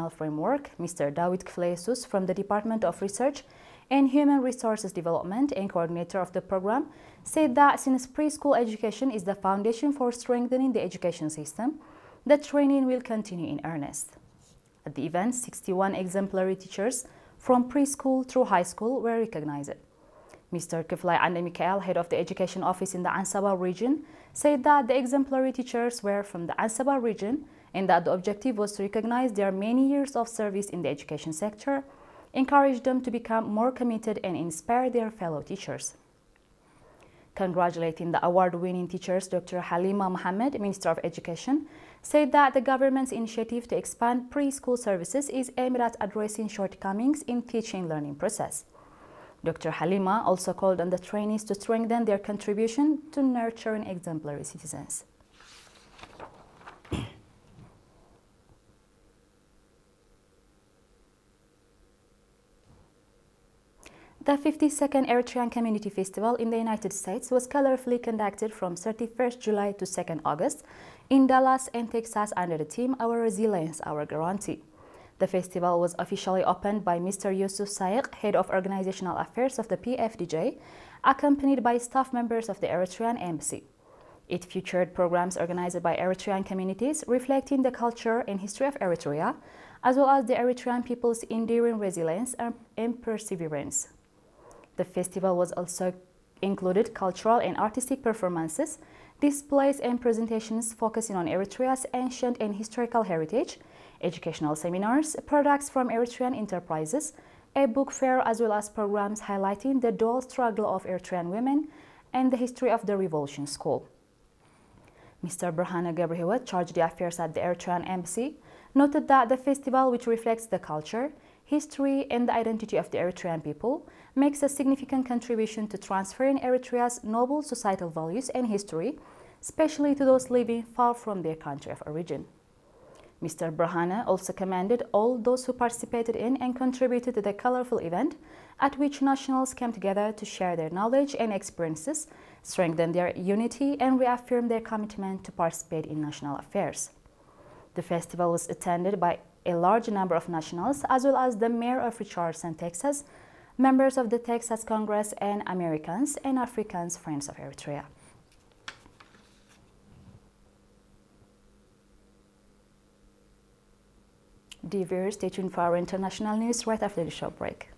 educational framework, Mr. David Kfleyesus from the Department of Research and Human Resources Development and coordinator of the program, said that since preschool education is the foundation for strengthening the education system, the training will continue in earnest. At the event, 61 exemplary teachers from preschool through high school were recognized. Mr. Kiflay Ande Mikael, head of the education office in the Ansaba region, said that the exemplary teachers were from the Ansaba region and that the objective was to recognize their many years of service in the education sector, encourage them to become more committed and inspire their fellow teachers. Congratulating the award-winning teachers, Dr. Halima Mohammed, Minister of Education, said that the government's initiative to expand preschool services is aimed at addressing shortcomings in teaching and learning process. Dr. Halima also called on the trainees to strengthen their contribution to nurturing exemplary citizens. The 52nd Eritrean Community Festival in the United States was colorfully conducted from 31st July to 2nd August in Dallas and Texas under the theme Our Resilience, Our Guarantee. The festival was officially opened by Mr. Yusuf Saik, Head of Organizational Affairs of the PFDJ, accompanied by staff members of the Eritrean Embassy. It featured programs organized by Eritrean communities reflecting the culture and history of Eritrea, as well as the Eritrean people's enduring resilience and perseverance. The festival was also included cultural and artistic performances, displays and presentations focusing on Eritrea's ancient and historical heritage, educational seminars, products from Eritrean enterprises, a book fair, as well as programs highlighting the dual struggle of Eritrean women and the history of the Revolution School. Mr. Berhane Gabrihiwet, chargé d'affaires at the Eritrean Embassy, noted that the festival, which reflects the culture, history, and the identity of the Eritrean people, makes a significant contribution to transferring Eritrea's noble societal values and history, especially to those living far from their country of origin. Mr. Berhane also commended all those who participated in and contributed to the colorful event, at which nationals came together to share their knowledge and experiences, strengthen their unity, and reaffirm their commitment to participate in national affairs. The festival was attended by a large number of nationals, as well as the mayor of Richardson, Texas, members of the Texas Congress, and Americans and Africans friends of Eritrea. Dear viewers, stay tuned for our international news right after the short break.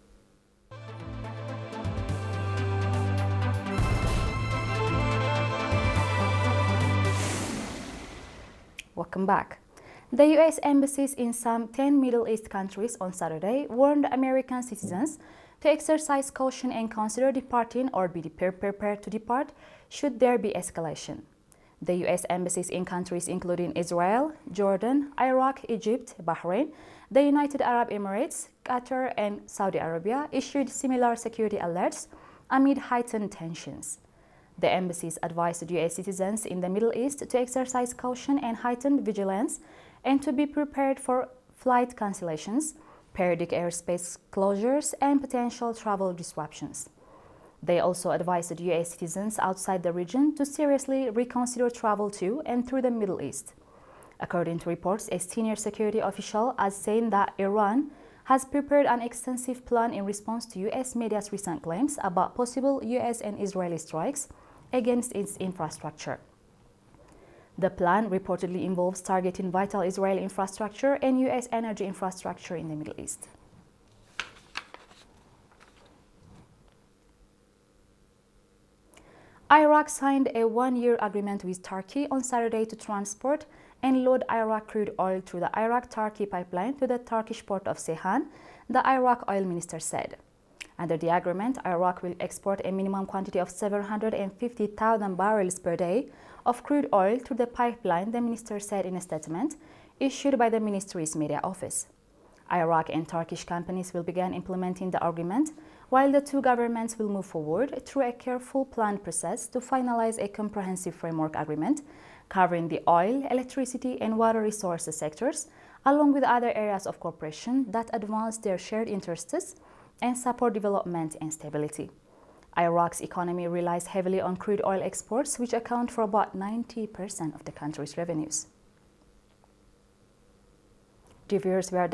Welcome back. The U.S. embassies in some 10 Middle East countries on Saturday warned American citizens to exercise caution and consider departing or be prepared to depart should there be escalation. The U.S. embassies in countries including Israel, Jordan, Iraq, Egypt, Bahrain, the United Arab Emirates, Qatar, and Saudi Arabia issued similar security alerts amid heightened tensions. The embassies advised U.S. citizens in the Middle East to exercise caution and heightened vigilance and to be prepared for flight cancellations, periodic airspace closures, and potential travel disruptions. They also advised U.S. citizens outside the region to seriously reconsider travel to and through the Middle East. According to reports, a senior security official is saying that Iran has prepared an extensive plan in response to U.S. media's recent claims about possible U.S. and Israeli strikes against its infrastructure. The plan reportedly involves targeting vital Israeli infrastructure and U.S. energy infrastructure in the Middle East. Iraq signed a one-year agreement with Turkey on Saturday to transport and load Iraq crude oil through the Iraq-Turkey pipeline to the Turkish port of Ceyhan, the Iraq oil minister said. Under the agreement, Iraq will export a minimum quantity of 750,000 barrels per day of crude oil through the pipeline, the minister said in a statement issued by the ministry's media office. Iraq and Turkish companies will begin implementing the agreement, while the two governments will move forward through a careful planned process to finalize a comprehensive framework agreement covering the oil, electricity, and water resources sectors, along with other areas of cooperation that advance their shared interests and support development and stability. Iraq's economy relies heavily on crude oil exports, which account for about 90% of the country's revenues. Dear viewers, we are